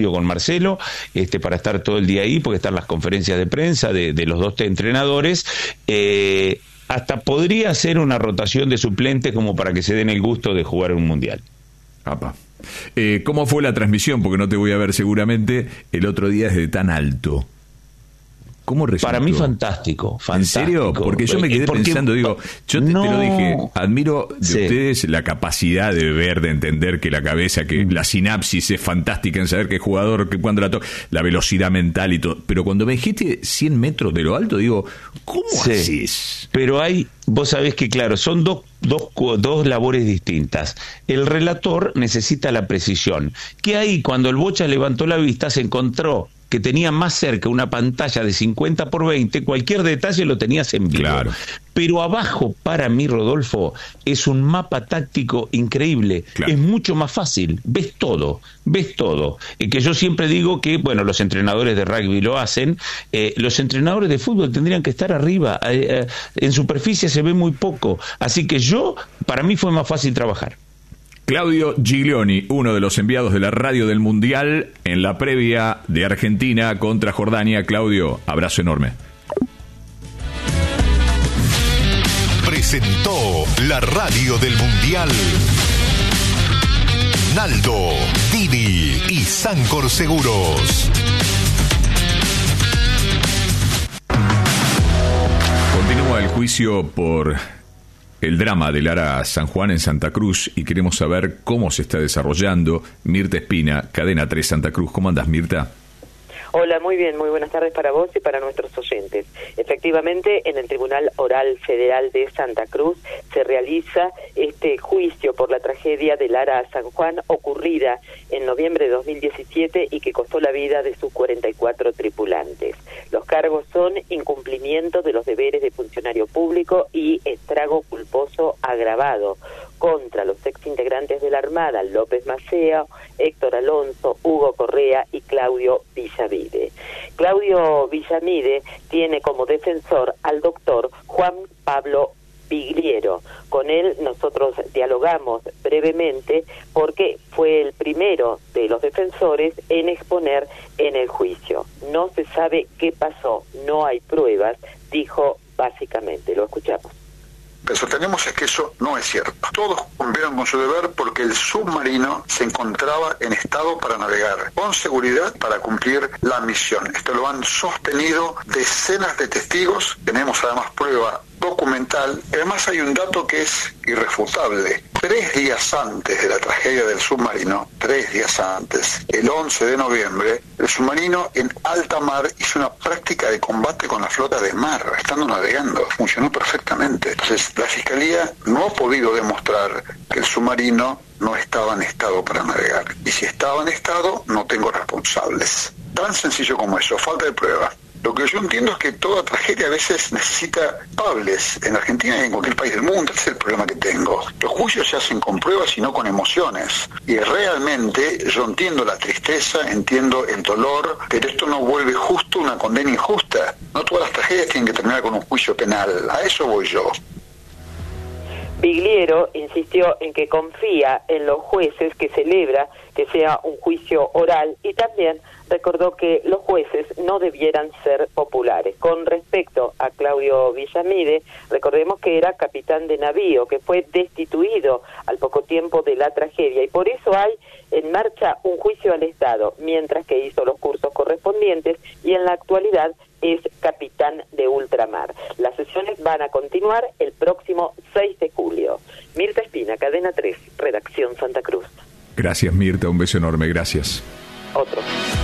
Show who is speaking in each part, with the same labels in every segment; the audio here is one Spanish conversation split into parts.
Speaker 1: con Marcelo, para estar todo el día ahí, porque están las conferencias de prensa de los dos entrenadores. Hasta podría hacer una rotación de suplentes como para que se den el gusto de jugar un mundial.
Speaker 2: Apa. ¿Cómo fue la transmisión? Porque no te voy a ver seguramente el otro día desde tan alto. ¿Cómo resultó?
Speaker 1: Para mí fantástico.
Speaker 2: ¿En serio? Porque yo me quedé pensando, digo, yo te lo dije, admiro de ustedes la capacidad de ver, de entender que la cabeza, que la sinapsis es fantástica en saber qué jugador, que cuando la velocidad mental y todo. Pero cuando me dijiste 100 metros de lo alto, digo, ¿cómo haces?
Speaker 1: Pero vos sabés que, claro, son dos labores distintas. El relator necesita la precisión. Que ahí, cuando el Bocha levantó la vista, se encontró que tenía más cerca una pantalla de 50x20, cualquier detalle lo tenías en vivo.
Speaker 2: Claro.
Speaker 1: Pero abajo, para mí, Rodolfo, es un mapa táctico increíble. Claro. Es mucho más fácil. Ves todo. Que yo siempre digo que, bueno, los entrenadores de rugby lo hacen, los entrenadores de fútbol tendrían que estar arriba. En superficie se ve muy poco. Así que para mí fue más fácil trabajar.
Speaker 2: Claudio Giglioni, uno de los enviados de la radio del Mundial en la previa de Argentina contra Jordania. Claudio, abrazo enorme.
Speaker 3: Presentó la radio del Mundial Naldo, Dini y Sancor Seguros.
Speaker 2: Continúa el juicio por el drama del ARA San Juan en Santa Cruz y queremos saber cómo se está desarrollando. Mirta Espina, Cadena 3 Santa Cruz. ¿Cómo andas, Mirta?
Speaker 4: Hola, muy bien, muy buenas tardes para vos y para nuestros oyentes. Efectivamente, en el Tribunal Oral Federal de Santa Cruz se realiza este juicio por la tragedia del ARA San Juan ocurrida en noviembre de 2017 y que costó la vida de sus 44 tripulantes. Los cargos son incumplimiento de los deberes de funcionario público y estrago culposo agravado contra los exintegrantes de la Armada, López Maceo, Héctor Alonso, Hugo Correa y Claudio Villamide. Claudio Villamide tiene como defensor al doctor Juan Pablo Bigliero. Con él nosotros dialogamos brevemente porque fue el primero de los defensores en exponer en el juicio. No se sabe qué pasó, no hay pruebas, dijo básicamente. Lo escuchamos.
Speaker 5: Lo que sostenemos es que eso no es cierto. Todos cumplieron con su deber porque el submarino se encontraba en estado para navegar, con seguridad para cumplir la misión. Esto lo han sostenido decenas de testigos. Tenemos además prueba documental. Además hay un dato que es irrefutable. 3 días antes de la tragedia del submarino, 3 días antes, el 11 de noviembre, el submarino en alta mar hizo una práctica de combate con la flota de mar, estando navegando. Funcionó perfectamente. Entonces, la Fiscalía no ha podido demostrar que el submarino no estaba en estado para navegar. Y si estaba en estado, no tengo responsables. Tan sencillo como eso, falta de prueba. Lo que yo entiendo es que toda tragedia a veces necesita culpables en Argentina y en cualquier país del mundo. Ese es el problema que tengo. Los juicios se hacen con pruebas y no con emociones. Y realmente yo entiendo la tristeza, entiendo el dolor, pero esto no vuelve justo una condena injusta. No todas las tragedias tienen que terminar con un juicio penal. A eso voy yo.
Speaker 4: Bigliero insistió en que confía en los jueces, que celebra que sea un juicio oral, y también recordó que los jueces no debieran ser populares. Con respecto a Claudio Villamide, recordemos que era capitán de navío, que fue destituido al poco tiempo de la tragedia, y por eso hay en marcha un juicio al Estado, mientras que hizo los cursos correspondientes y en la actualidad es capitán de ultramar. Las sesiones van a continuar el próximo 6 de julio. Mirta Espina, Cadena 3, Redacción Santa Cruz.
Speaker 2: Gracias, Mirta, un beso enorme, gracias.
Speaker 4: Otro.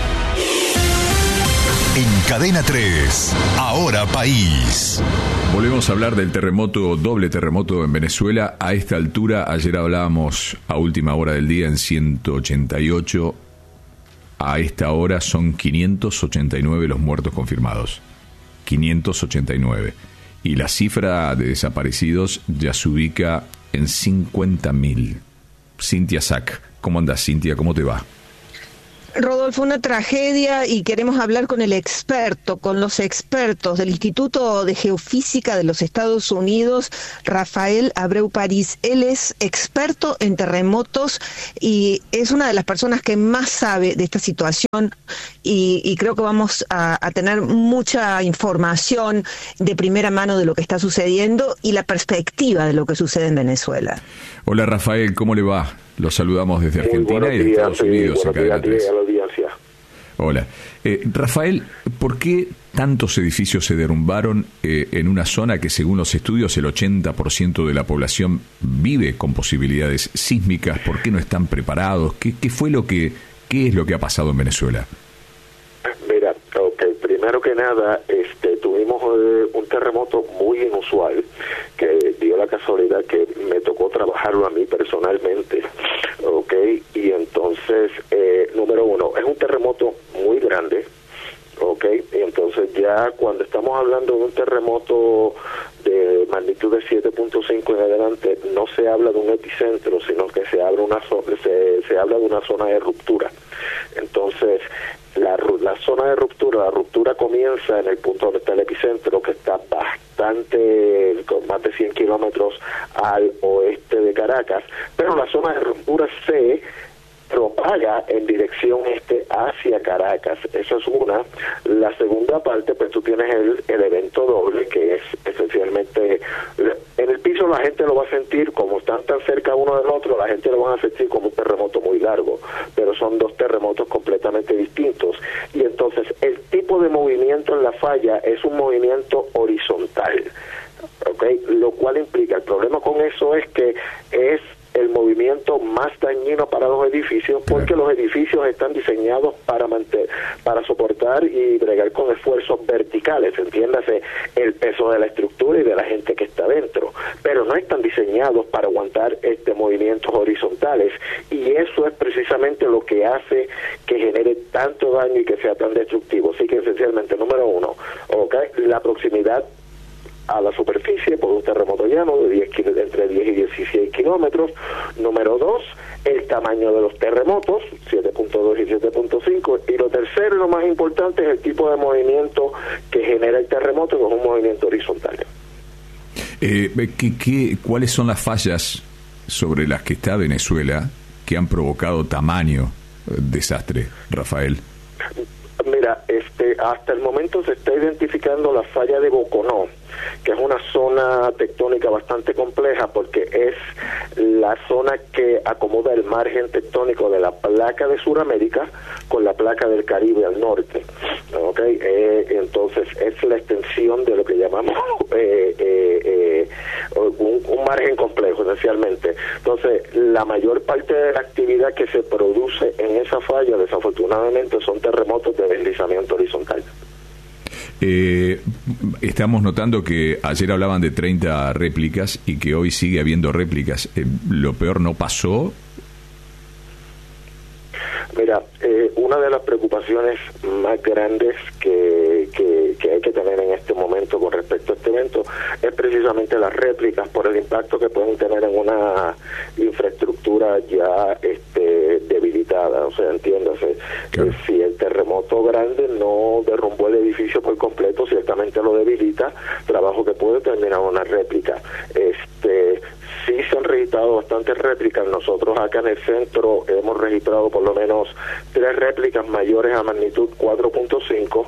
Speaker 3: En Cadena 3, Ahora País.
Speaker 2: Volvemos a hablar del doble terremoto en Venezuela. A esta altura, ayer hablábamos a última hora del día en 188. A esta hora son 589 los muertos confirmados. 589. Y la cifra de desaparecidos ya se ubica en 50.000. Cintia Sack. ¿Cómo andás, Cintia? ¿Cómo te va?
Speaker 6: Rodolfo, una tragedia, y queremos hablar con los expertos del Instituto de Geofísica de los Estados Unidos, Rafael Abreu París. Él es experto en terremotos y es una de las personas que más sabe de esta situación, y creo que vamos a tener mucha información de primera mano de lo que está sucediendo y la perspectiva de lo que sucede en Venezuela.
Speaker 2: Hola Rafael, ¿cómo le va? Los saludamos desde Argentina y de Estados Unidos.
Speaker 7: Buenos días a la audiencia.
Speaker 2: Hola. Rafael, ¿por qué tantos edificios se derrumbaron en una zona que, según los estudios, el 80% de la población vive con posibilidades sísmicas? ¿Por qué no están preparados? ¿Qué es lo que ha pasado en Venezuela?
Speaker 7: Mira, primero que nada, tuvimos un terremoto muy inusual, que dio la casualidad que me tocó trabajarlo a mí personalmente, y entonces, número uno, es un terremoto muy grande, y entonces ya cuando estamos hablando de un terremoto de magnitud de 7.5 en adelante, no se habla de un epicentro, sino que se habla de una zona de ruptura. Entonces, la zona de ruptura, la ruptura comienza en el punto donde está el epicentro, que está con más de 100 kilómetros al oeste de Caracas, pero la zona de ruptura se propaga en dirección este hacia Caracas. Eso es una. La segunda parte, pues tú tienes el evento doble, que es esencialmente, en el piso la gente lo va a sentir, como están tan cerca uno del otro, la gente lo va a sentir como un terremoto muy largo, pero son dos terremotos completamente distintos. Y entonces el tipo de movimiento en la falla es un movimiento horizontal, lo cual implica, el problema con eso es que es el movimiento más dañino para los edificios, porque los edificios están diseñados para soportar y bregar con esfuerzos verticales, entiéndase, el peso de la estructura y de la gente que está dentro, pero no están diseñados para aguantar movimientos horizontales, y eso es precisamente lo que hace que genere tanto daño y que sea tan destructivo. Así que esencialmente, número uno, la proximidad a la superficie por un terremoto llano de entre 10 y 16 kilómetros. Número 2, el tamaño de los terremotos, 7.2 y 7.5. Y lo tercero y lo más importante es el tipo de movimiento que genera el terremoto, que es un movimiento horizontal.
Speaker 2: ¿Cuáles son las fallas sobre las que está Venezuela que han provocado tamaño desastre, Rafael?
Speaker 7: Mira, hasta el momento se está identificando la falla de Boconó, que es una zona tectónica bastante compleja, porque es la zona que acomoda el margen tectónico de la placa de Sudamérica con la placa del Caribe al norte. Entonces es la extensión de lo que llamamos un margen complejo, esencialmente. Entonces, la mayor parte de la actividad que se produce en esa falla, desafortunadamente, son terremotos de deslizamiento horizontal.
Speaker 2: Estamos notando que ayer hablaban de 30 réplicas y que hoy sigue habiendo réplicas. ¿Lo peor no pasó?
Speaker 7: Mira, una de las preocupaciones más grandes que hay que tener en este momento con respecto a este evento es precisamente las réplicas, por el impacto que pueden tener en una infraestructura ya debilitada. O sea, entiéndase, claro, si el terremoto grande no derrumbó el edificio por completo, ciertamente lo debilita, trabajo que puede terminar una réplica. Sí se han registrado bastantes réplicas. Nosotros acá en el centro hemos registrado por lo menos 3 réplicas mayores a magnitud 4.5,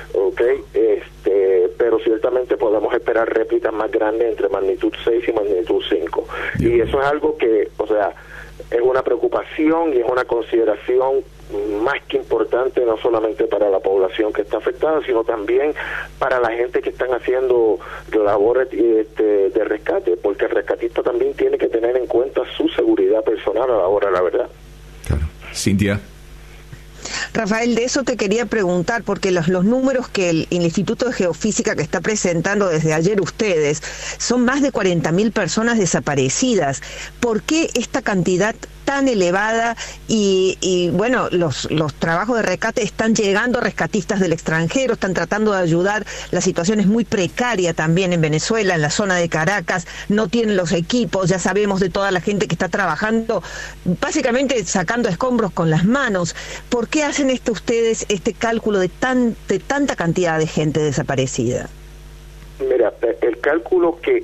Speaker 7: pero ciertamente podemos esperar réplicas más grandes entre magnitud 6 y magnitud 5. Y eso es algo que, es una preocupación y es una consideración más que importante, no solamente para la población que está afectada, sino también para la gente que están haciendo labores de rescate, porque el rescatista también tiene que tener en cuenta su seguridad personal a la hora de la verdad.
Speaker 2: Claro. Cintia.
Speaker 6: Rafael, de eso te quería preguntar, porque los números que el Instituto de Geofísica que está presentando desde ayer ustedes son más de 40.000 personas desaparecidas. ¿Por qué esta cantidad tan elevada y bueno, los trabajos de rescate están llegando rescatistas del extranjero, están tratando de ayudar. La situación es muy precaria también en Venezuela, en la zona de Caracas, no tienen los equipos, ya sabemos de toda la gente que está trabajando, básicamente sacando escombros con las manos. ¿Por qué hacen ustedes este cálculo de tanta cantidad de gente desaparecida?
Speaker 7: Mira, el cálculo que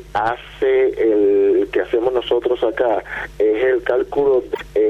Speaker 7: hacemos nosotros acá es el cálculo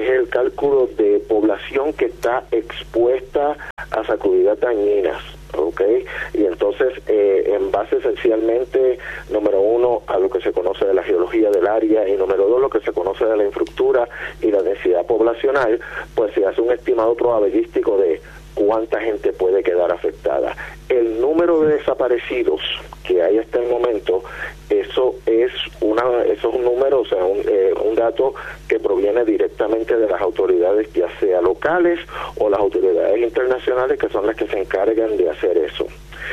Speaker 7: de población que está expuesta a sacudidas dañinas, ¿ok? Y entonces, en base esencialmente, número uno, a lo que se conoce de la geología del área, y número dos, lo que se conoce de la infraestructura y la densidad poblacional, pues se hace un estimado probabilístico de cuánta gente puede quedar afectada. El número de desaparecidos que hay hasta el momento, eso es un número, o sea, un dato que proviene directamente de las autoridades, ya sea locales o las autoridades internacionales, que son las que se encargan de hacer eso.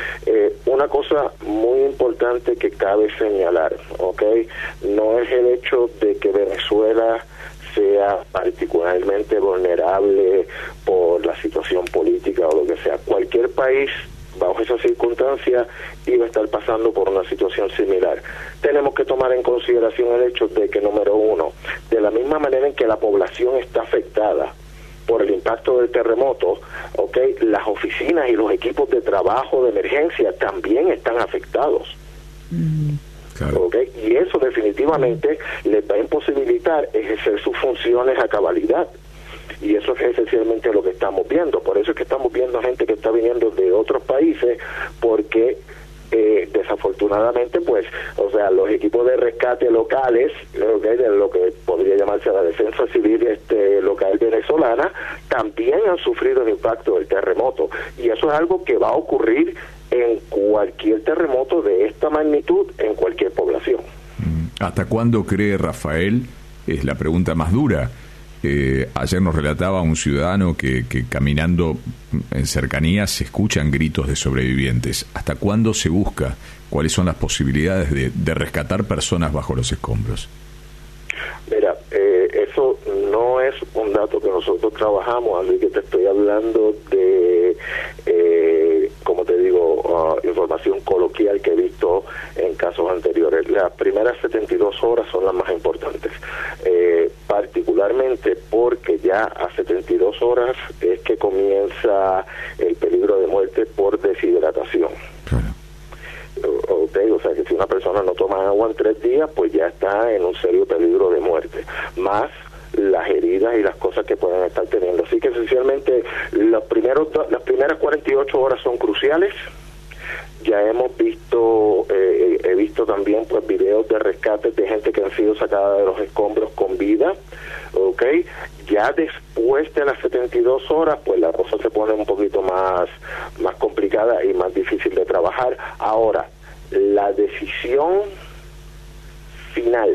Speaker 7: Una cosa muy importante que cabe señalar, ¿ok? No es el hecho de que Venezuela sea particularmente vulnerable por la situación política o lo que sea. Cualquier país bajo esa circunstancia iba a estar pasando por una situación similar. Tenemos que tomar en consideración el hecho de que, número uno, de la misma manera en que la población está afectada por el impacto del terremoto, ¿okay?, las oficinas y los equipos de trabajo de emergencia también están afectados. Claro. ¿Okay? Y eso definitivamente les va a imposibilitar ejercer sus funciones a cabalidad. Y eso es esencialmente lo que estamos viendo. Por eso es que estamos viendo gente que está viniendo de otros países, porque desafortunadamente, pues, o sea, los equipos de rescate locales, ¿okay?, de lo que podría llamarse la defensa civil local venezolana, también han sufrido el impacto del terremoto. Y eso es algo que va a ocurrir en cualquier terremoto de esta magnitud, en cualquier población.
Speaker 2: ¿Hasta cuándo cree Rafael? Es la pregunta más dura. Ayer nos relataba un ciudadano que caminando en cercanías se escuchan gritos de sobrevivientes. ¿Hasta cuándo se busca? ¿Cuáles son las posibilidades de rescatar personas bajo los escombros?
Speaker 7: Mira, eso no es un dato que nosotros trabajamos, así que te estoy hablando de, como te digo, información coloquial que he visto en casos anteriores. Las primeras 72 horas son las más importantes, particularmente porque ya a 72 horas es que comienza el peligro de muerte por deshidratación. Claro. Okay, o sea que si una persona no toma agua en 3 días, pues ya está en un serio peligro de muerte, más las heridas y las cosas que pueden estar teniendo. Así que esencialmente las primeras 48 horas son cruciales. Ya hemos visto, he visto también pues videos de rescates de gente que han sido sacada de los escombros con vida, ¿ok? Ya después de las 72 horas, pues la cosa se pone un poquito más complicada y más difícil de trabajar. Ahora, la decisión final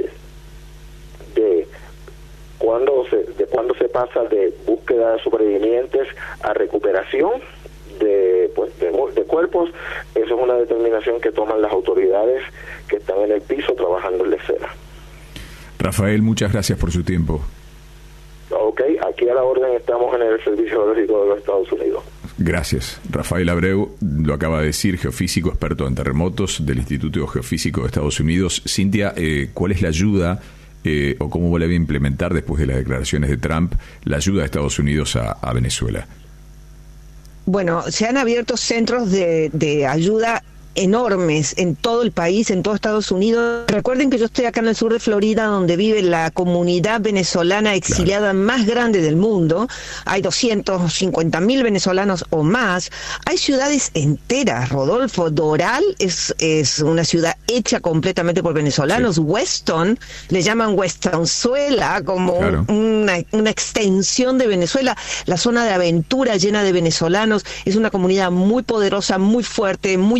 Speaker 7: de cuándo se pasa de búsqueda de sobrevivientes a recuperación de cuerpos, eso es una determinación que toman las autoridades que están en el piso trabajando en la escena.
Speaker 2: Rafael, muchas gracias por su tiempo.
Speaker 7: Ok, aquí a la orden, estamos en el Servicio Geológico de los Estados Unidos.
Speaker 2: Gracias. Rafael Abreu lo acaba de decir, geofísico, experto en terremotos del Instituto Geofísico de Estados Unidos. Cintia, ¿cuál es la ayuda o cómo vuelve a implementar después de las declaraciones de Trump la ayuda de Estados Unidos a Venezuela?
Speaker 6: Bueno, se han abierto centros de ayuda enormes en todo el país, en todo Estados Unidos. Recuerden que yo estoy acá en el sur de Florida, donde vive la comunidad venezolana exiliada más grande del mundo. Hay 250.000 venezolanos o más. Hay ciudades enteras, Rodolfo. Doral es una ciudad hecha completamente por venezolanos. Sí. Weston, le llaman Westonzuela, como claro, una extensión de Venezuela. La zona de aventura llena de venezolanos. Es una comunidad muy poderosa, muy fuerte, muy unida.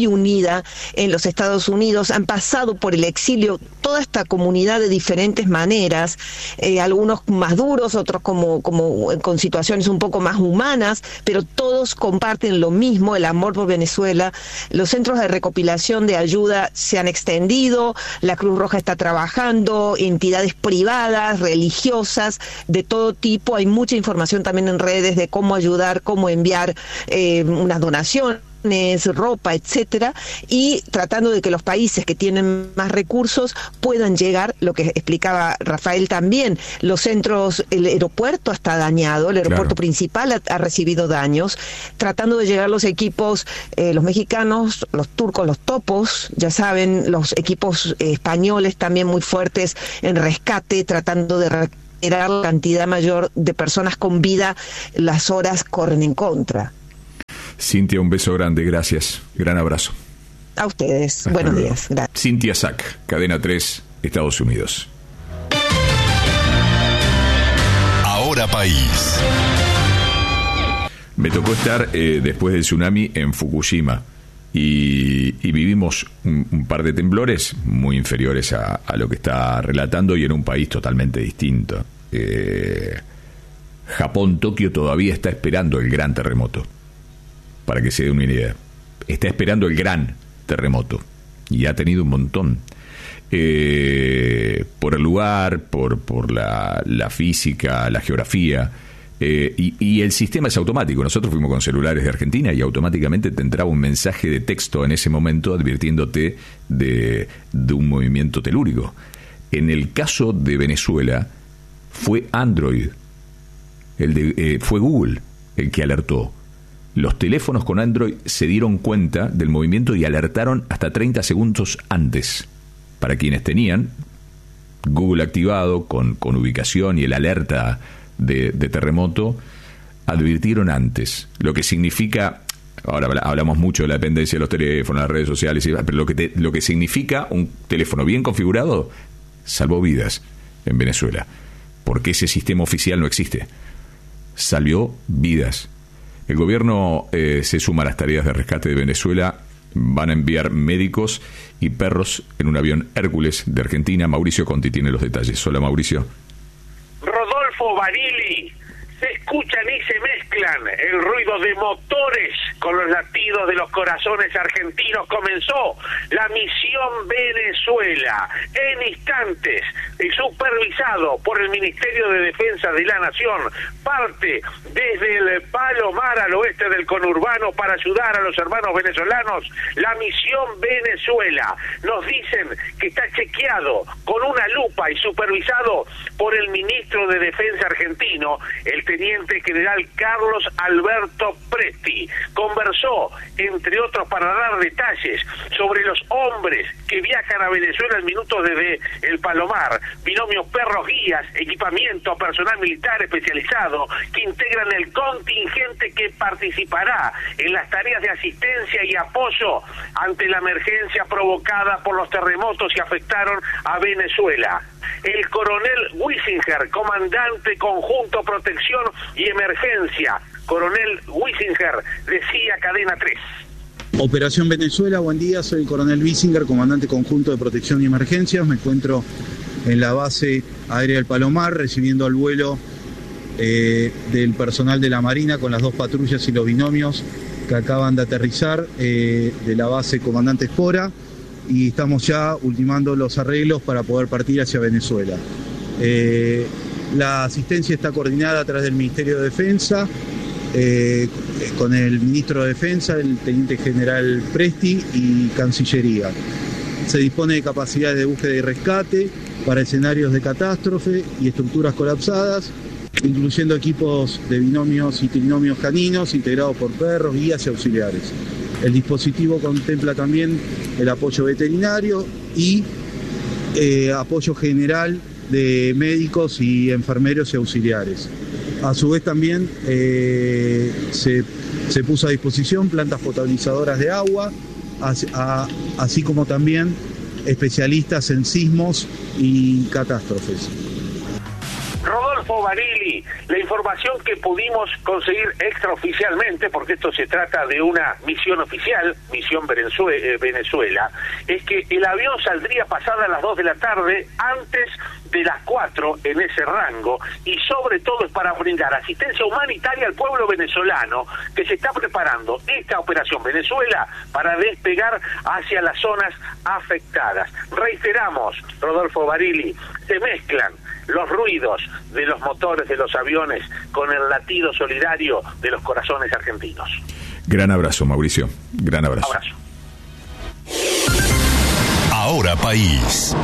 Speaker 6: vida en los Estados Unidos, han pasado por el exilio toda esta comunidad de diferentes maneras, algunos más duros, otros como con situaciones un poco más humanas, pero todos comparten lo mismo, el amor por Venezuela. Los centros de recopilación de ayuda se han extendido, la Cruz Roja está trabajando, entidades privadas, religiosas, de todo tipo. Hay mucha información también en redes de cómo ayudar, cómo enviar unas donaciones, ropa, etcétera, y tratando de que los países que tienen más recursos puedan llegar, lo que explicaba Rafael también, los centros, el aeropuerto está dañado, el aeropuerto principal ha recibido daños, tratando de llegar los equipos, los mexicanos, los turcos, los topos, ya saben, los equipos españoles también muy fuertes en rescate, tratando de recuperar la cantidad mayor de personas con vida. Las horas corren en contra.
Speaker 2: Cintia, un beso grande, gracias. Gran abrazo.
Speaker 6: A ustedes, buenos días. Gracias.
Speaker 2: Cintia Sack, Cadena 3, Estados Unidos.
Speaker 3: Ahora País.
Speaker 2: Me tocó estar después del tsunami en Fukushima y vivimos un par de temblores muy inferiores a lo que está relatando y en un país totalmente distinto. Japón, Tokio todavía está esperando el gran terremoto. Para que se dé una idea, está esperando el gran terremoto y ha tenido un montón por el lugar, por la física, la geografía, y el sistema es automático. Nosotros fuimos con celulares de Argentina y automáticamente te entraba un mensaje de texto en ese momento advirtiéndote de un movimiento telúrico. En el caso de Venezuela fue Android, fue Google el que alertó. Los teléfonos con Android se dieron cuenta del movimiento y alertaron hasta 30 segundos antes. Para quienes tenían Google activado con ubicación y el alerta de terremoto, advirtieron antes. Lo que significa, ahora hablamos mucho de la dependencia de los teléfonos, las redes sociales, pero lo que significa un teléfono bien configurado salvó vidas en Venezuela. Porque ese sistema oficial no existe. Salvó vidas. El gobierno se suma a las tareas de rescate de Venezuela. Van a enviar médicos y perros en un avión Hércules de Argentina. Mauricio Conti tiene los detalles. Hola, Mauricio.
Speaker 8: Rodolfo Barili, se escuchan y se mezclan el ruido de motores con los latidos de los corazones argentinos. Comenzó la misión Venezuela en instantes, supervisado por el Ministerio de Defensa de la Nación, parte desde el Palomar al oeste del conurbano para ayudar a los hermanos venezolanos. La misión Venezuela, nos dicen que está chequeado con una lupa y supervisado por el ministro de Defensa argentino, el teniente general Carlos Alberto Presti. Conversó, entre otros, para dar detalles sobre los hombres que viajan a Venezuela en minutos desde el Palomar, binomios perros guías, equipamiento, personal militar especializado que integran el contingente que participará en las tareas de asistencia y apoyo ante la emergencia provocada por los terremotos que afectaron a Venezuela. El coronel Wissinger, comandante conjunto protección y emergencia. Coronel Wissinger, decía Cadena 3.
Speaker 9: Operación Venezuela, buen día, soy el coronel Wissinger, comandante conjunto de protección y emergencias. Me encuentro en la base aérea del Palomar recibiendo el vuelo del personal de la Marina con las 2 patrullas y los binomios que acaban de aterrizar de la base Comandante Espora, y estamos ya ultimando los arreglos para poder partir hacia Venezuela. La asistencia está coordinada a través del Ministerio de Defensa, con el Ministro de Defensa, el Teniente General Presti y Cancillería. Se dispone de capacidades de búsqueda y rescate para escenarios de catástrofe y estructuras colapsadas, incluyendo equipos de binomios y trinomios caninos integrados por perros, guías y auxiliares. El dispositivo contempla también el apoyo veterinario y apoyo general de médicos y enfermeros y auxiliares. A su vez también se puso a disposición plantas potabilizadoras de agua, así como también especialistas en sismos y catástrofes.
Speaker 8: Rodolfo Barili, la información que pudimos conseguir extraoficialmente, porque esto se trata de una misión oficial, misión Venezuela, es que el avión saldría pasada las 2 de la tarde, antes de las 4 en ese rango, y sobre todo es para brindar asistencia humanitaria al pueblo venezolano que se está preparando esta operación Venezuela para despegar hacia las zonas afectadas. Reiteramos, Rodolfo Barili, se mezclan los ruidos de los motores de los aviones con el latido solidario de los corazones argentinos.
Speaker 2: Gran abrazo, Mauricio. Gran abrazo.
Speaker 8: Abrazo.
Speaker 3: Ahora País.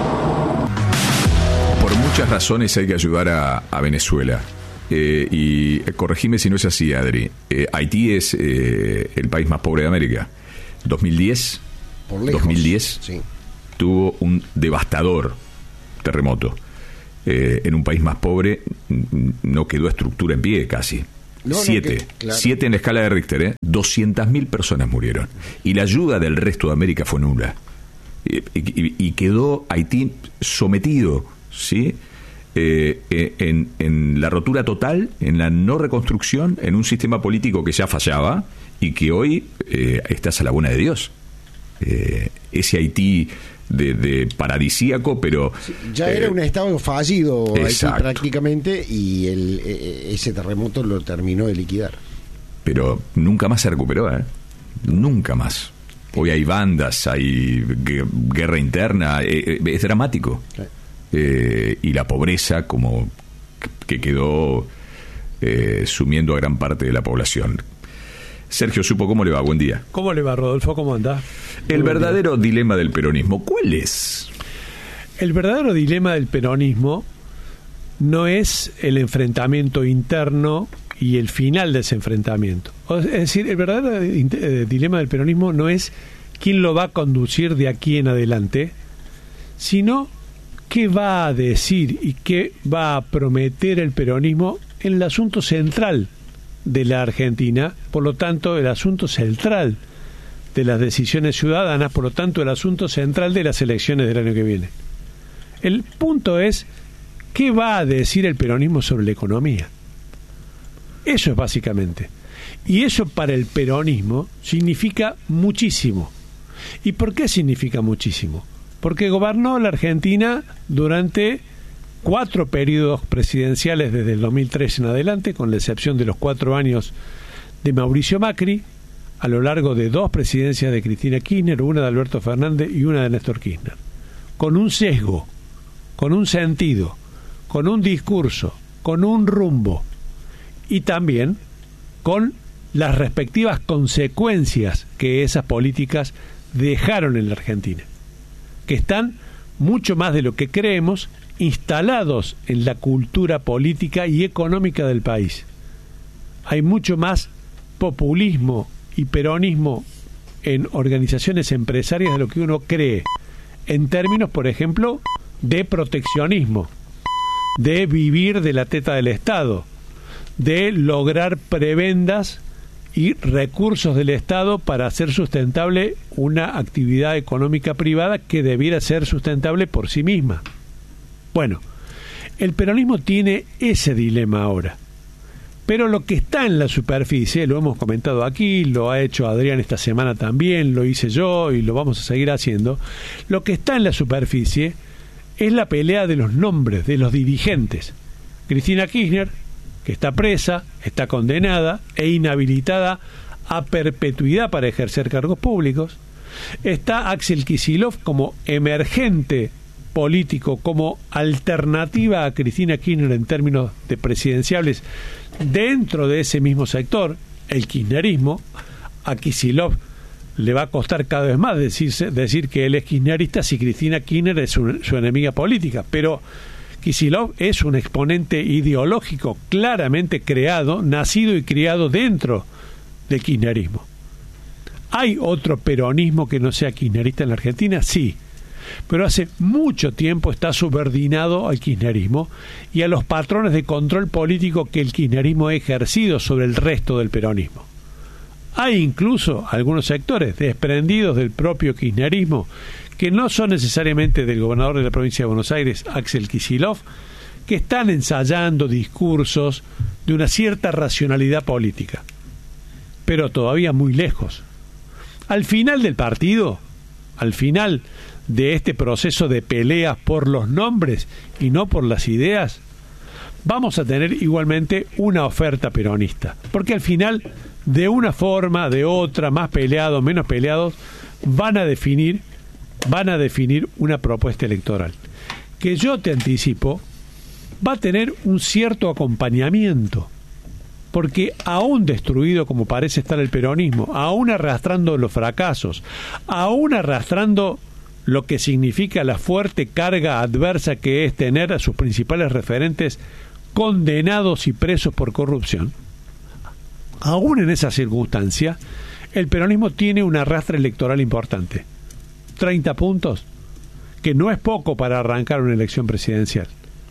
Speaker 2: Por muchas razones hay que ayudar a Venezuela. Y corregime si no es así, Adri. Haití es el país más pobre de América. 2010,
Speaker 10: por lejos,
Speaker 2: 2010
Speaker 10: sí,
Speaker 2: tuvo un devastador terremoto. En un país más pobre no quedó estructura en pie casi. Siete en la escala de Richter, 200.000 personas murieron. Y la ayuda del resto de América fue nula. Y quedó Haití sometido, ¿sí? En la rotura total, en la no reconstrucción, en un sistema político que ya fallaba y que hoy estás a la buena de Dios. Ese Haití de paradisíaco, pero
Speaker 10: ya era un estado fallido Haití prácticamente, y ese terremoto lo terminó de liquidar. Pero
Speaker 2: nunca más se recuperó, nunca más. Hoy hay bandas, hay guerra interna, es dramático. Y la pobreza como que quedó sumiendo a gran parte de la población. Sergio Supo, ¿cómo le va? Buen día.
Speaker 11: ¿Cómo le va, Rodolfo? ¿Cómo anda?
Speaker 2: El verdadero dilema del peronismo, ¿cuál es?
Speaker 11: El verdadero dilema del peronismo no es el enfrentamiento interno y el final de ese enfrentamiento. Es decir, el verdadero dilema del peronismo no es quién lo va a conducir de aquí en adelante, sino qué va a decir y qué va a prometer el peronismo en el asunto central de la Argentina, por lo tanto el asunto central de las decisiones ciudadanas, por lo tanto el asunto central de las elecciones del año que viene. El punto es qué va a decir el peronismo sobre la economía. Eso es básicamente. Y eso para el peronismo significa muchísimo. ¿Y por qué significa muchísimo? Porque gobernó la Argentina durante 4 periodos presidenciales desde el 2003 en adelante, con la excepción de los 4 años de Mauricio Macri, a lo largo de 2 presidencias de Cristina Kirchner, una de Alberto Fernández y una de Néstor Kirchner, con un sesgo, con un sentido, con un discurso, con un rumbo, y también con las respectivas consecuencias que esas políticas dejaron en la Argentina, que están mucho más de lo que creemos instalados en la cultura política y económica del país. Hay mucho más populismo y peronismo en organizaciones empresarias de lo que uno cree, en términos, por ejemplo, de proteccionismo, de vivir de la teta del Estado, de lograr prebendas y recursos del Estado para hacer sustentable una actividad económica privada que debiera ser sustentable por sí misma. Bueno, el peronismo tiene ese dilema ahora. Pero lo que está en la superficie, lo hemos comentado aquí, lo ha hecho Adrián esta semana también, lo hice yo y lo vamos a seguir haciendo, lo que está en la superficie es la pelea de los nombres, de los dirigentes. Cristina Kirchner, que está presa, está condenada e inhabilitada a perpetuidad para ejercer cargos públicos. Está Axel Kicillof como emergente político, como alternativa a Cristina Kirchner en términos de presidenciables dentro de ese mismo sector, el kirchnerismo. A Kicillof le va a costar cada vez más decir que él es kirchnerista si Cristina Kirchner es su enemiga política, pero Kicillof es un exponente ideológico claramente creado, nacido y criado dentro del kirchnerismo. ¿Hay otro peronismo que no sea kirchnerista en la Argentina? Sí, pero hace mucho tiempo está subordinado al kirchnerismo y a los patrones de control político que el kirchnerismo ha ejercido sobre el resto del peronismo. Hay incluso algunos sectores desprendidos del propio kirchnerismo, que no son necesariamente del gobernador de la provincia de Buenos Aires, Axel Kicillof, que están ensayando discursos de una cierta racionalidad política, pero todavía muy lejos. Al final del partido, al final de este proceso de peleas por los nombres y no por las ideas, vamos a tener igualmente una oferta peronista, porque al final, de una forma, de otra, más peleados, menos peleados, van a definir una propuesta electoral que yo te anticipo va a tener un cierto acompañamiento, porque aún destruido como parece estar el peronismo, aún arrastrando los fracasos, aún arrastrando lo que significa la fuerte carga adversa que es tener a sus principales referentes condenados y presos por corrupción, aún en esa circunstancia, el peronismo tiene un arrastre electoral importante. 30 puntos, que no es poco para arrancar una elección presidencial.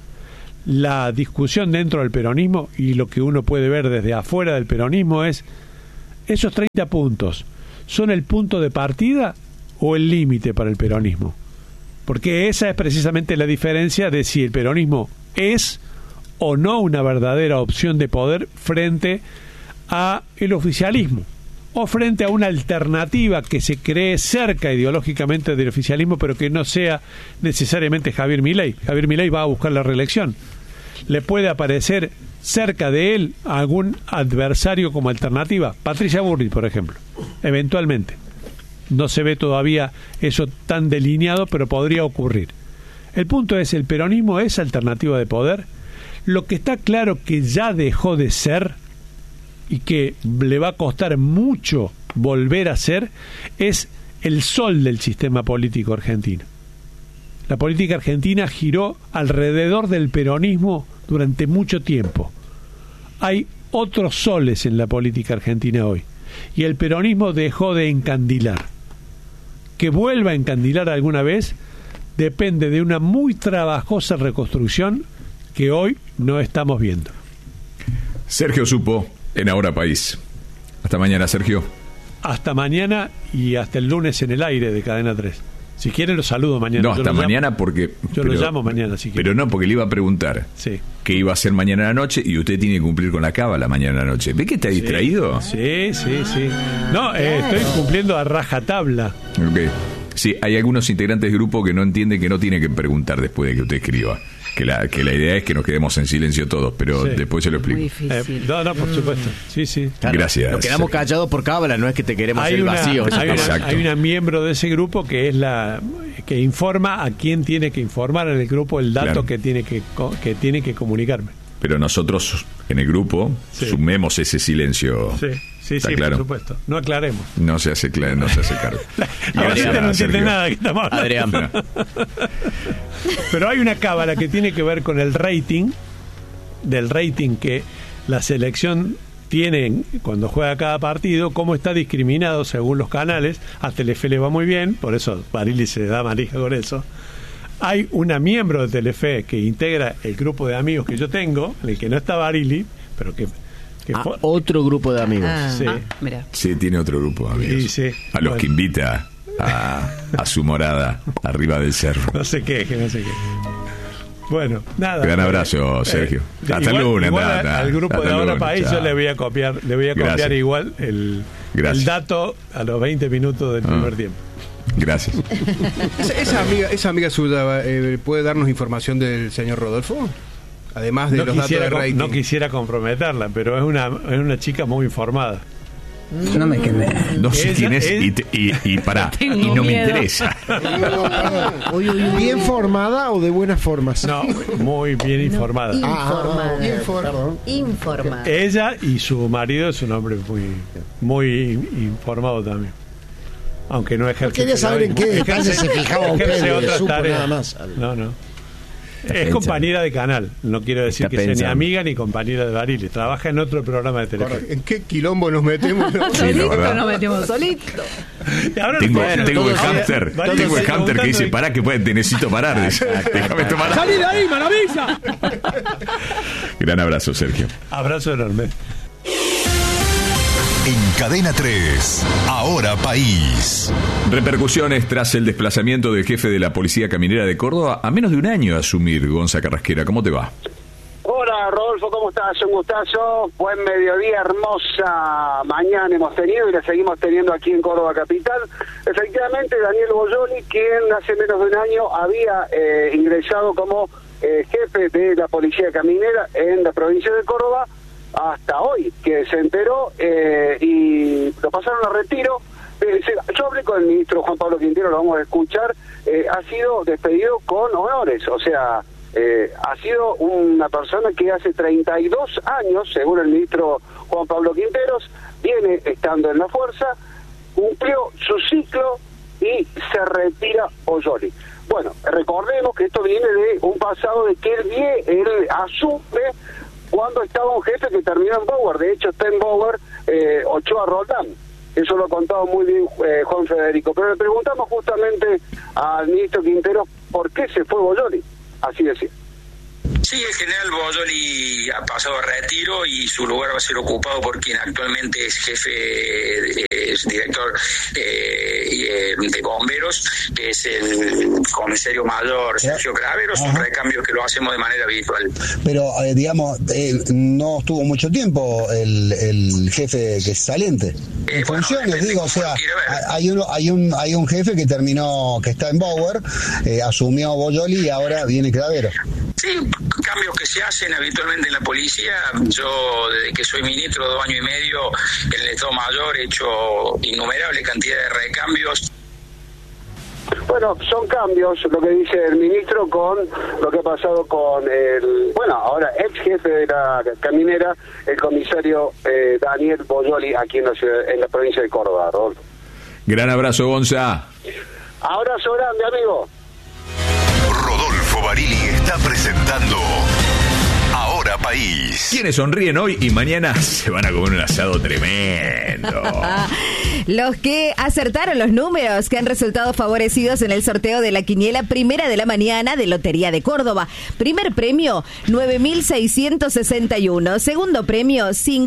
Speaker 11: La discusión dentro del peronismo y lo que uno puede ver desde afuera del peronismo es: ¿esos 30 puntos son el punto de partida o el límite para el peronismo? Porque esa es precisamente la diferencia de si el peronismo es o no una verdadera opción de poder frente a el oficialismo, o frente a una alternativa que se cree cerca ideológicamente del oficialismo, pero que no sea necesariamente Javier Milei. Javier Milei va a buscar la reelección. Le puede aparecer cerca de él algún adversario como alternativa. Patricia Bullrich, por ejemplo, eventualmente. No se ve todavía eso tan delineado, pero podría ocurrir. El punto es, el peronismo es alternativa de poder. Lo que está claro que ya dejó de ser y que le va a costar mucho volver a ser es el sol del sistema político argentino. La política argentina giró alrededor del peronismo durante mucho tiempo. Hay otros soles en la política argentina hoy y el peronismo dejó de encandilar. Que vuelva a encandilar alguna vez depende de una muy trabajosa reconstrucción que hoy no estamos viendo.
Speaker 2: Sergio Supo, en Ahora País. Hasta mañana, Sergio.
Speaker 11: Hasta mañana y hasta el lunes en el aire de Cadena 3. Si quieren lo saludo mañana.
Speaker 2: No, hasta mañana porque...
Speaker 11: Yo lo llamo mañana si quieren.
Speaker 2: Pero no, porque le iba a preguntar qué iba a hacer mañana a la noche y usted tiene que cumplir con la cábala mañana a la noche. ¿Ve que está distraído?
Speaker 11: Sí. No, estoy cumpliendo a rajatabla.
Speaker 2: Ok. Sí, hay algunos integrantes del grupo que no entienden que no tienen que preguntar después de que usted escriba. Que la idea es que nos quedemos en silencio todos, pero después se lo explico.
Speaker 12: Muy difícil.
Speaker 11: No, por supuesto. Sí.
Speaker 13: Claro,
Speaker 2: gracias.
Speaker 13: Nos quedamos callados por cábala, no es que te queremos hacer el vacío.
Speaker 11: Hay una miembro de ese grupo que es la que informa a quién tiene que informar en el grupo el dato que tiene que comunicarme.
Speaker 2: Pero nosotros en el grupo sumemos ese silencio.
Speaker 11: Sí, claro. Por supuesto. No aclaremos.
Speaker 2: No se hace cargo.
Speaker 11: La gente no entiende nada que estamos hablando.
Speaker 13: Adrián.
Speaker 11: Pero hay una cábala que tiene que ver con el rating, del rating que la selección tiene cuando juega cada partido, cómo está discriminado según los canales. A Telefe le va muy bien, por eso Barili se da manija con eso. Hay una miembro de Telefe que integra el grupo de amigos que yo tengo, en el que no está Barili, pero que
Speaker 13: otro grupo de amigos.
Speaker 12: Mira.
Speaker 2: Sí, tiene otro grupo de amigos.
Speaker 11: Sí.
Speaker 2: A los que invita a su morada arriba del cerro.
Speaker 11: No sé qué. Bueno, nada.
Speaker 2: Gran abrazo, Sergio. Hasta el lunes.
Speaker 11: Al grupo de Ahora País yo le voy a copiar igual el dato a los 20 minutos del primer tiempo.
Speaker 2: Gracias.
Speaker 14: Esa amiga suya puede darnos información del señor Rodolfo, además de los datos de rating.
Speaker 11: No quisiera comprometerla, pero es una chica muy informada.
Speaker 15: No me quedé.
Speaker 2: No sé quién es y pará, y no me interesa.
Speaker 10: ¿Bien formada o de buenas formas?
Speaker 11: No, muy bien informada.
Speaker 12: Informada.
Speaker 11: Ella y su marido es un hombre muy informado también. Aunque no ejerce.
Speaker 10: Quería saber en qué detalle se fijaba usted de Supo nada más.
Speaker 11: No. Es compañera de canal. No quiero decir que sea ni amiga ni compañera de Barili. Trabaja en otro programa de televisión.
Speaker 14: ¿En qué quilombo nos metemos?
Speaker 12: Solito nos metemos solito.
Speaker 2: Tengo el hamster que dice: pará, que necesito parar. Déjame tomar.
Speaker 11: ¡Salí de ahí, maravilla!
Speaker 2: Gran abrazo, Sergio.
Speaker 11: Abrazo enorme.
Speaker 3: En Cadena 3. Ahora País.
Speaker 2: Repercusiones tras el desplazamiento del jefe de la Policía Caminera de Córdoba a menos de un año de asumir. Gonza Carrasquera, ¿cómo te va?
Speaker 16: Hola Rodolfo, ¿cómo estás? Un gustazo, buen mediodía, hermosa mañana hemos tenido y la seguimos teniendo aquí en Córdoba Capital. Efectivamente, Daniel Boyoli, quien hace menos de un año había ingresado como jefe de la Policía Caminera en la provincia de Córdoba, hasta hoy que se enteró y lo pasaron a retiro. Yo hablé con el ministro Juan Pablo Quintero, lo vamos a escuchar. Ha sido despedido con honores, o sea, ha sido una persona que hace 32 años, según el ministro Juan Pablo Quinteros, viene estando en la fuerza, cumplió su ciclo y se retira Boyoli. Bueno, recordemos que esto viene de un pasado de que él asume cuando estaba un jefe que terminó en Bower. De hecho está en Bower Ochoa Roldán. Eso lo ha contado muy bien Juan Federico. Pero le preguntamos justamente al ministro Quintero por qué se fue Boyoli. Así decía.
Speaker 17: Sí, el general Boyoli ha pasado a retiro y su lugar va a ser ocupado por quien actualmente es jefe, es director de bomberos, que es el comisario mayor Sergio Craveros, un recambio que lo hacemos de manera habitual.
Speaker 18: Pero, digamos, no estuvo mucho tiempo el jefe que es saliente. En funciones, digo, o sea, hay un jefe que terminó, que está en Bower, asumió Boyoli y ahora viene Craveros.
Speaker 17: Sí, cambios que se hacen habitualmente en la policía. Yo, desde que soy ministro, 2 años y medio, en el Estado Mayor he hecho innumerable cantidad de recambios.
Speaker 16: Bueno, son cambios, lo que dice el ministro, con lo que ha pasado con el, ahora ex jefe de la caminera, el comisario Daniel Boyoli, aquí en la provincia de Córdoba, Rodolfo.
Speaker 2: Gran abrazo, Gonza.
Speaker 16: Abrazo grande, amigo.
Speaker 3: Rodolfo Barili está presentando Ahora País.
Speaker 2: ¿Quiénes sonríen hoy y mañana se van a comer un asado tremendo?
Speaker 19: Los que acertaron los números que han resultado favorecidos en el sorteo de la quiniela primera de la mañana de Lotería de Córdoba. Primer premio, 9.661. Segundo premio,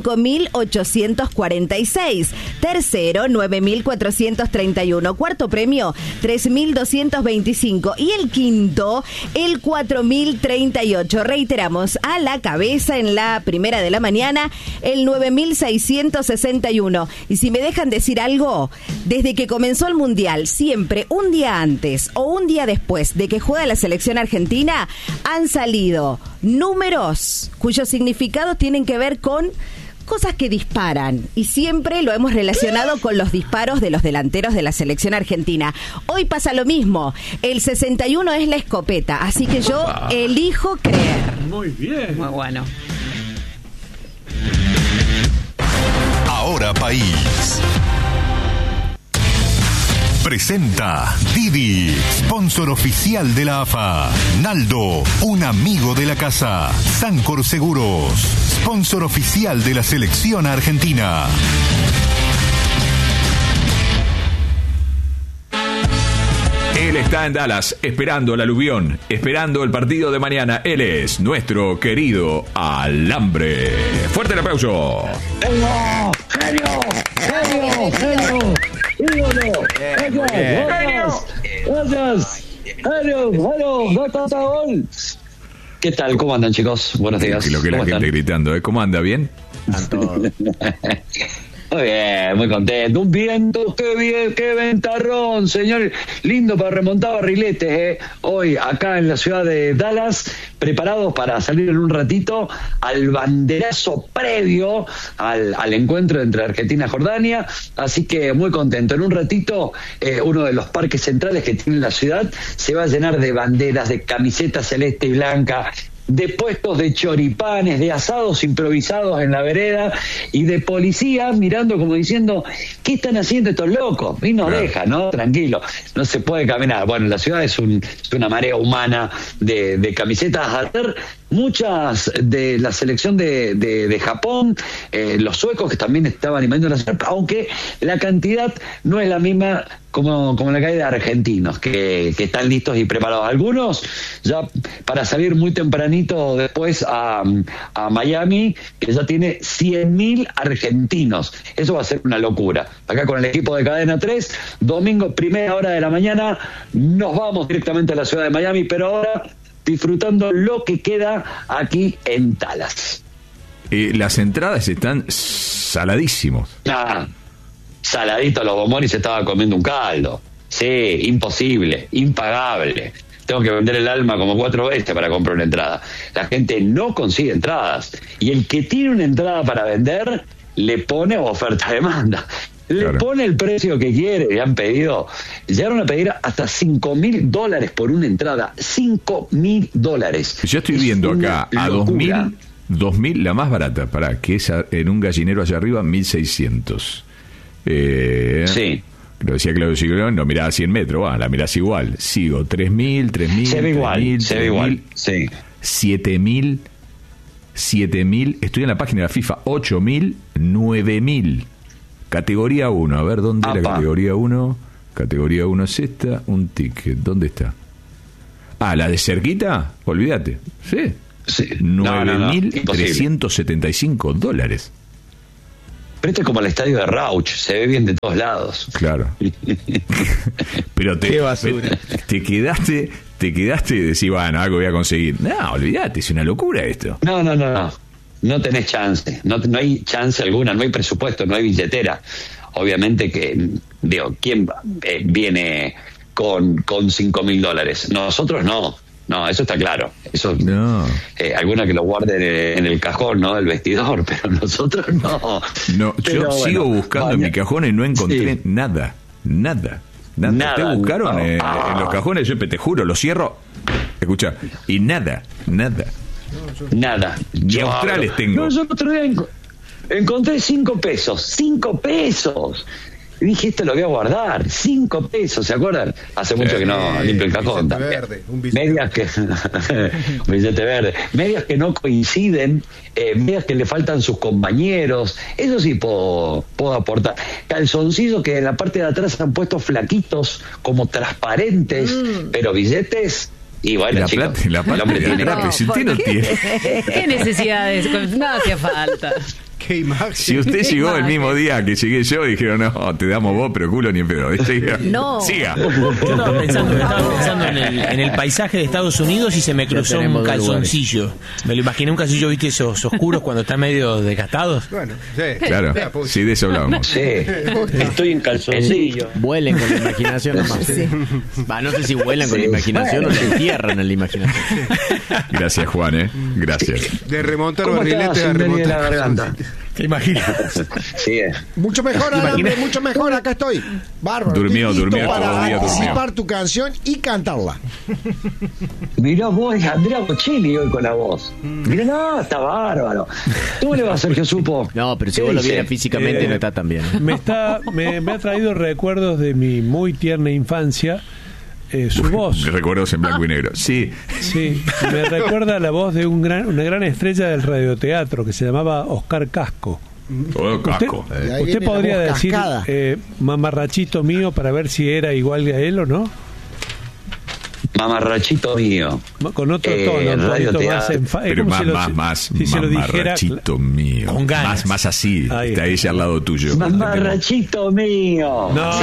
Speaker 19: 5.846. Tercero, 9.431. Cuarto premio, 3.225. Y el quinto, el 4.038. Reiteramos, a la cabeza en la primera de la mañana, el 9.661. Y si me dejan decir algo, desde que comenzó el Mundial, siempre un día antes o un día después de que juega la selección argentina, han salido números cuyos significados tienen que ver con cosas que disparan, y siempre lo hemos relacionado con los disparos de los delanteros de la selección argentina. Hoy pasa lo mismo, el 61 es la escopeta, así que yo elijo creer.
Speaker 11: Muy bien.
Speaker 19: Muy bueno.
Speaker 3: Ahora País. Presenta Didi, sponsor oficial de la AFA. Naldo, un amigo de la casa. Sancor Seguros, sponsor oficial de la selección argentina.
Speaker 2: Él está en Dallas, esperando el aluvión, esperando el partido de mañana. Él es nuestro querido Alambre. Fuerte el aplauso.
Speaker 20: ¡Genio! ¡Genio! ¡Genio! ¡Genio! ¡Ídolo! ¡Gracias! ¡Gracias! ¡Genio! ¡Genio! ¡No está gol!
Speaker 21: ¿Qué tal? ¿Cómo andan, chicos? Buenos días.
Speaker 2: Lo que la gente gritando, ¿eh? ¿Cómo anda? ¿Bien?
Speaker 21: Muy bien, muy contento. Un viento, qué bien, qué ventarrón, señor. Lindo para remontar barriletes, hoy acá en la ciudad de Dallas, preparados para salir en un ratito al banderazo previo al encuentro entre Argentina y Jordania. Así que muy contento. En un ratito, uno de los parques centrales que tiene la ciudad se va a llenar de banderas, de camisetas celeste y blanca, de puestos de choripanes, de asados improvisados en la vereda y de policía mirando como diciendo, ¿qué están haciendo estos locos? Y nos deja, ¿no? Tranquilo, no se puede caminar. Bueno, la ciudad es una marea humana de camisetas. Ayer muchas de la selección de Japón, los suecos que también estaban invadiendo la ciudad, aunque la cantidad no es la misma como la que hay de argentinos que están listos y preparados. Algunos ya para salir muy tempranito después a Miami, que ya tiene 100.000 argentinos. Eso va a ser una locura. Acá con el equipo de Cadena 3, domingo, 1:00 de la mañana, nos vamos directamente a la ciudad de Miami, pero ahora disfrutando lo que queda aquí en Dallas.
Speaker 2: Las entradas están saladísimos.
Speaker 21: Saladito, los bombones, se estaba comiendo un caldo. Sí, imposible, impagable. Tengo que vender el alma como 4 veces para comprar una entrada. La gente no consigue entradas. Y el que tiene una entrada para vender, le pone oferta-demanda. Le pone el precio que quiere. Le han pedido, llegaron a pedir hasta $5.000 por una entrada. $5.000.
Speaker 2: Yo estoy viendo acá a 2.000, la más barata, que es en un gallinero allá arriba, 1.600.
Speaker 21: Sí.
Speaker 2: Lo decía Claudio Sigurón, no mirás a 100 metros, la mirás igual. Sigo, 3.000.
Speaker 21: Se ve igual, sí.
Speaker 2: 7.000, estoy en la página de la FIFA, 8.000, 9.000. Categoría 1, a ver, ¿dónde es la categoría 1? Categoría 1 es esta, un ticket, ¿dónde está? La de cerquita, olvídate. Sí. $9.375.
Speaker 21: Pero esto es como el estadio de Rauch, se ve bien de todos lados.
Speaker 2: Claro. Pero
Speaker 21: qué basura.
Speaker 2: Te quedaste y decís, bueno, algo voy a conseguir. No, olvídate, es una locura esto.
Speaker 21: No. No tenés chance. No hay chance alguna, no hay presupuesto, no hay billetera. Obviamente que, ¿quién viene con $5.000? Nosotros no. No, eso está claro. Eso, alguna que lo guarde en el cajón, ¿no? Del vestidor, pero nosotros no.
Speaker 2: Yo sigo buscando en mi cajón y no encontré nada. ¿Ustedes buscaron en los cajones? Yo te juro, lo cierro. Escucha, y nada.
Speaker 21: Nada.
Speaker 2: Ni australes tengo.
Speaker 21: Yo el otro día encontré $5. Y dije, esto lo voy a guardar, $5, ¿se acuerdan? Hace mucho que no limpio el cajón también. Medias que un billete verde, medias que no coinciden, medias que le faltan sus compañeros, eso sí puedo aportar. Calzoncillos que en la parte de atrás han puesto flaquitos, como transparentes, pero billetes. Y bueno,
Speaker 2: la plata tiene. Si usted no tiene.
Speaker 12: ¿Qué necesidades? No hacía falta.
Speaker 2: Si usted llegó el mismo día que llegué yo, dijeron, no, te damos vos, pero culo ni en pedo.
Speaker 19: No.
Speaker 2: Siga.
Speaker 1: Yo estaba pensando en el paisaje de Estados Unidos y se me cruzó un calzoncillo. Me lo imaginé un calzoncillo, ¿viste? Esos oscuros cuando están medio desgastados.
Speaker 14: Bueno, sí.
Speaker 2: Claro, sí, de eso hablábamos.
Speaker 21: Sí, estoy en calzoncillo.
Speaker 13: Vuelen con la imaginación nomás. Sí. No sé si vuelan con la imaginación o se entierran en la imaginación.
Speaker 2: Gracias, Juan, Gracias.
Speaker 14: De remontar barriletes a remontar
Speaker 21: la garganta.
Speaker 11: ¿Te imaginas?
Speaker 21: Sí,
Speaker 10: Mucho mejor, Alambre, mucho mejor. Acá estoy. Bárbaro.
Speaker 2: Durmió
Speaker 10: para anticipar tu canción y cantarla.
Speaker 21: Mirá vos, es Andrea Bocelli hoy con la voz. Mirá, no, está bárbaro. ¿Cómo le va a hacer que supo?
Speaker 13: No, pero si vos lo vieras físicamente no está tan bien.
Speaker 11: Me ha traído recuerdos de mi muy tierna infancia. Su voz.
Speaker 2: Recuerdos en blanco y negro. Sí,
Speaker 11: me recuerda la voz de una gran estrella del radioteatro que se llamaba Oscar Casco.
Speaker 2: Casco.
Speaker 11: ¿Usted podría decir mamarrachito mío para ver si era igual a él o no?
Speaker 21: Mamarrachito mío.
Speaker 11: Con otro tono, un poquito
Speaker 2: más si se lo dijera mío.
Speaker 11: Con ganas.
Speaker 2: Más así. Está ella al lado tuyo.
Speaker 21: Mamarrachito mío.
Speaker 11: No.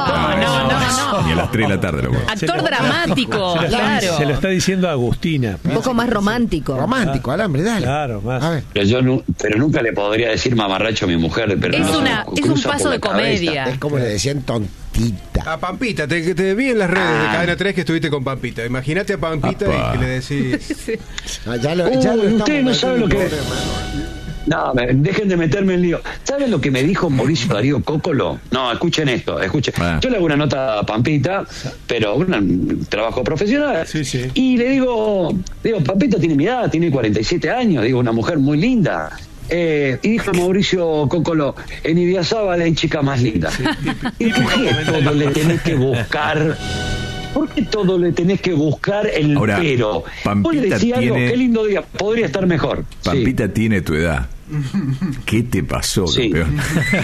Speaker 2: Ni a las 3 de la tarde.
Speaker 12: Actor dramático, claro.
Speaker 11: Se lo está diciendo a Agustina.
Speaker 19: Un poco más romántico.
Speaker 10: Romántico, Alambre, dale.
Speaker 11: Claro, más. A ver.
Speaker 21: Pero nunca le podría decir mamarracho a mi mujer. Pero
Speaker 12: es un paso de comedia.
Speaker 10: Es como le decían tontita.
Speaker 14: A Pampita, te vi en las redes de Cadena 3 que estuviste con Pampita. Imagínate a Pampita y que le decís.
Speaker 21: Ustedes no saben lo que. No, dejen de meterme en lío. ¿Saben lo que me dijo Mauricio Darío Cócolo? No, escuchen esto, Yo le hago una nota a Pampita, pero un trabajo profesional.
Speaker 11: Sí.
Speaker 21: Y le digo, Pampita tiene mi edad, tiene 47 años, digo, una mujer muy linda. Y dijo Mauricio Cócolo, en Idiazábal hay chica más linda. ¿Y por qué todo le tenés que buscar ¿Por qué todo le tenés que buscar el
Speaker 2: Ahora,
Speaker 21: pero?
Speaker 2: Pampita
Speaker 21: Vos le decís algo,
Speaker 2: tiene-
Speaker 21: qué lindo día, podría estar mejor.
Speaker 2: Pampita tiene tu edad. ¿Qué te pasó, campeón?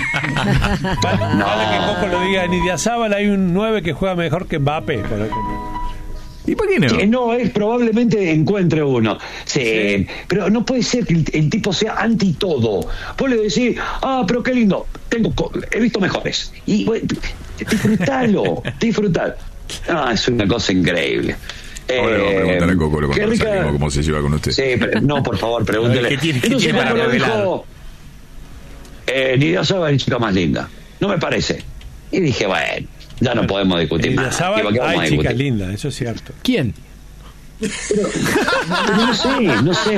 Speaker 11: Vale que Coco lo diga, en Idiazábal hay un 9 que juega mejor que Mbappé, por ejemplo.
Speaker 2: ¿Y por qué no?
Speaker 21: Que no es, probablemente encuentre uno. Sí, pero no puede ser que el tipo sea anti todo. Vos le decís, pero qué lindo, he visto mejores. Y bueno, disfrutalo. Es una cosa increíble.
Speaker 2: Ahora le vamos a preguntar a Coco
Speaker 21: qué
Speaker 2: cuando
Speaker 21: rica-
Speaker 2: salimos cómo se lleva con usted.
Speaker 21: Sí, pero no, por favor, pregúntele.
Speaker 2: ¿Qué tiene
Speaker 21: Entonces,
Speaker 2: para
Speaker 21: Coco
Speaker 2: revelar?
Speaker 21: dijo, Nidia Saba es chica más linda. No me parece. Y dije, bueno, ya no podemos discutir
Speaker 11: En
Speaker 21: más.
Speaker 11: Idiazábal
Speaker 21: ¿Qué vamos a
Speaker 11: hay chicas
Speaker 21: discutir?
Speaker 11: lindas, eso es cierto.
Speaker 13: ¿Quién?
Speaker 21: No sé.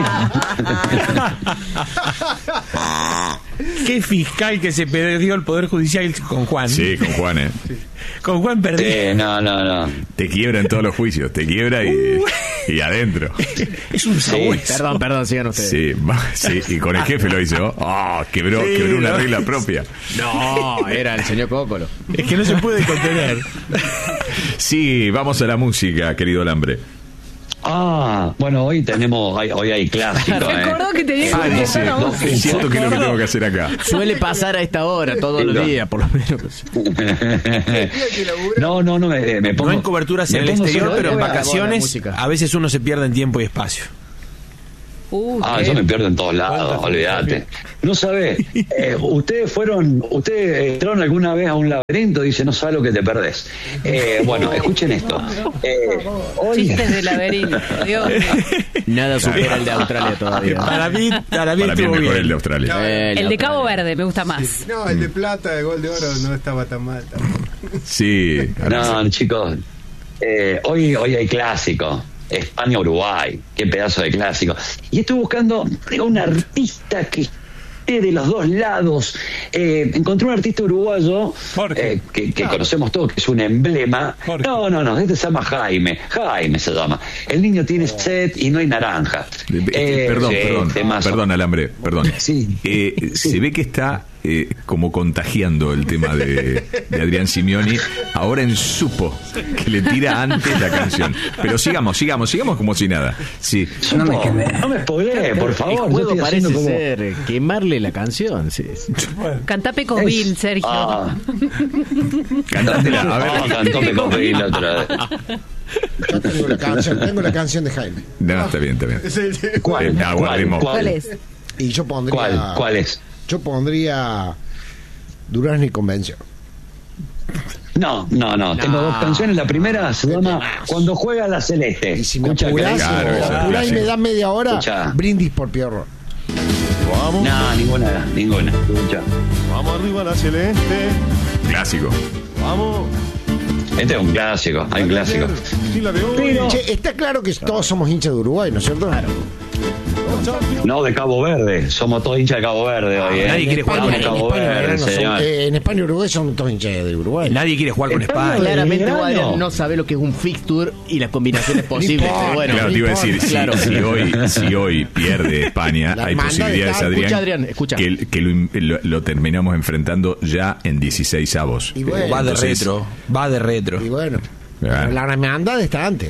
Speaker 1: Qué fiscal que se perdió el Poder Judicial con Juan.
Speaker 2: Sí, con Juan,
Speaker 1: Con Juan perdí.
Speaker 21: No.
Speaker 2: Te quiebra en todos los juicios, te quiebra y adentro.
Speaker 1: Es un sabor.
Speaker 13: Perdón, sigan ustedes.
Speaker 2: Sí, y con el jefe lo hizo. Quebró una regla propia.
Speaker 13: No, era el señor Cócolo.
Speaker 1: Es que no se puede contener.
Speaker 2: Sí, vamos a la música, querido Alambre.
Speaker 21: Bueno, hoy hay clásico.
Speaker 12: Se acordó que tenía que
Speaker 2: Dice, siento que es lo que tengo que hacer acá.
Speaker 13: Suele pasar a esta hora, todos los días, por lo menos.
Speaker 21: No, me pongo.
Speaker 1: No en coberturas en el exterior, pero en vacaciones a veces uno se pierde en tiempo y espacio.
Speaker 21: Yo me pierdo en todos lados, olvídate. No sabés, ustedes entraron alguna vez a un laberinto, dice, no sabes lo que te perdés. Bueno, escuchen esto.
Speaker 12: Chistes de laberinto, Dios.
Speaker 13: Nada supera el de Australia todavía.
Speaker 1: Para mí
Speaker 2: es
Speaker 1: estuvo
Speaker 2: mejor
Speaker 1: bien.
Speaker 2: el de Australia.
Speaker 12: El de Cabo Verde me gusta más.
Speaker 14: No, el de plata, el gol de oro no estaba tan mal tampoco.
Speaker 2: Sí.
Speaker 21: No, chicos, hoy hay clásico. España-Uruguay, qué pedazo de clásico. Y estoy buscando un artista que esté de los dos lados. Encontré un artista uruguayo que conocemos todos, que es un emblema. No, este se llama Jaime se llama. El niño tiene sed y no hay naranja. Perdón,
Speaker 2: Alambre, perdón. Se ve que está como contagiando el tema de Adrián Simioni. Ahora supo que le tira antes la canción. Pero sigamos como si nada. Sí.
Speaker 21: No me spoileé, por favor.
Speaker 13: El juego parece
Speaker 21: como...
Speaker 13: ser quemarle la canción. Sí.
Speaker 12: Cantá Pecosville, Sergio.
Speaker 2: Cantátela, a ver.
Speaker 21: Cantó Pecosville otra vez.
Speaker 10: Yo tengo la canción de Jaime.
Speaker 2: No, está bien.
Speaker 21: ¿Cuál
Speaker 12: es?
Speaker 10: Y yo pondría.
Speaker 21: ¿Cuál es?
Speaker 10: Yo pondría Durazno y Convención.
Speaker 21: No. Tengo dos canciones. La primera se llama Cuando juega la Celeste.
Speaker 10: Y si me apurás, y me das media hora,
Speaker 21: Escuchá.
Speaker 10: Brindis por Pierro.
Speaker 21: Vamos. No, ninguna. Escucha.
Speaker 5: Vamos arriba la Celeste.
Speaker 2: Clásico.
Speaker 5: Vamos.
Speaker 21: Este es un clásico, hay un clásico.
Speaker 10: Pero, está claro que todos somos hinchas de Uruguay, ¿no es cierto? Claro.
Speaker 21: No, de Cabo Verde. Somos todos hinchas de Cabo Verde hoy.
Speaker 1: Nadie quiere jugar
Speaker 21: con Cabo Verde, señor.
Speaker 10: En España y Uruguay son todos hinchas de Uruguay.
Speaker 1: Nadie quiere jugar con España.
Speaker 13: Claramente Adrián no sabe lo que es un fixture y las combinaciones posibles. Pero bueno,
Speaker 2: claro, te iba a decir, si hoy pierde España, hay posibilidades, Adrián, que lo terminamos enfrentando ya en 16avos.
Speaker 10: Y bueno,
Speaker 1: va de retro.
Speaker 10: Y bueno, la hermandad está antes.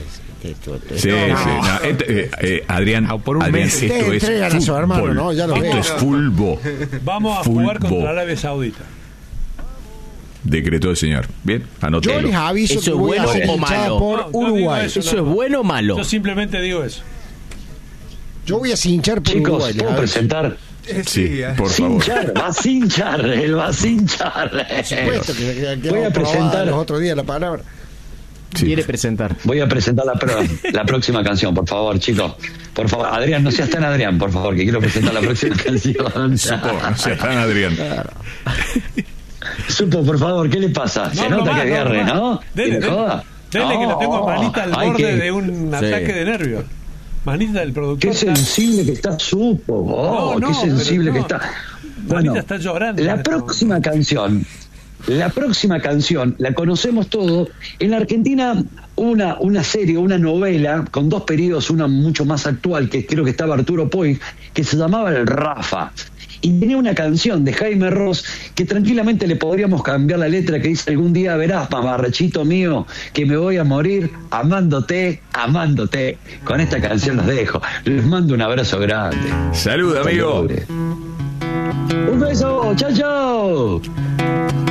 Speaker 2: Adrián,
Speaker 10: por un mes
Speaker 2: esto es
Speaker 10: entregan a su hermano,
Speaker 2: fútbol.
Speaker 10: ¿no? Ya lo
Speaker 2: Esto es fulbo.
Speaker 11: Vamos a jugar contra Arabia Saudita.
Speaker 2: Decretó el señor. Bien, anótelo.
Speaker 10: Yo les aviso que voy a ser hinchada por Uruguay.
Speaker 13: ¿Eso es bueno o malo?
Speaker 11: Yo simplemente digo eso.
Speaker 10: Yo voy a hinchar por
Speaker 21: Chicos,
Speaker 10: Uruguay.
Speaker 21: ¿puedo presentar?
Speaker 2: Sí, por favor.
Speaker 21: Él va a cinchar.
Speaker 10: Por supuesto que
Speaker 21: voy a presentar
Speaker 10: los otros días la palabra.
Speaker 2: Sí.
Speaker 13: Quiere presentar.
Speaker 21: Voy a presentar la próxima canción, por favor, chicos. Por favor, Adrián, no seas tan Adrián, por favor, que quiero presentar la próxima canción.
Speaker 2: No seas tan Adrián.
Speaker 21: Supo, por favor, ¿qué le pasa? Se nota que es viernes, ¿no?
Speaker 11: Dele que lo tengo a Manita al borde de un ataque de nervios. Manita del productor.
Speaker 21: Qué sensible que está Supo. Qué sensible que está. Bueno,
Speaker 11: Manita está llorando.
Speaker 21: La próxima canción la conocemos todos. En la Argentina una serie, una novela con dos periodos, una mucho más actual, que creo que estaba Arturo Puig, que se llamaba El Rafa. y tenía una canción de Jaime Ross que tranquilamente le podríamos cambiar la letra, que dice: algún día verás, mamarrechito mío, que me voy a morir amándote, amándote. Con esta canción los dejo. Les mando un abrazo grande.
Speaker 2: Salud, amigo.
Speaker 21: Un beso, chao, chao.